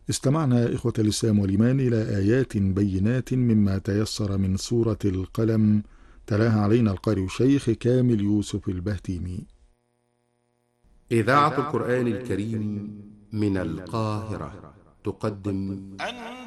استمعنا إخوة الإسلام والإيمان إلى آيات بينات مما تيسر من سورة القلم، تلاها علينا القارئ الشيخ كامل يوسف البهتيمي. إذاعة القرآن الكريم من القاهرة تقدم